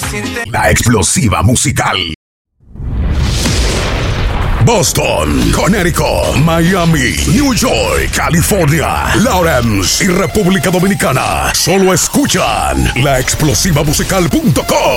La explosiva musical. Boston, Connecticut, Miami, New York, California, Lawrence y República Dominicana. Solo escuchan laexplosivamusical.com.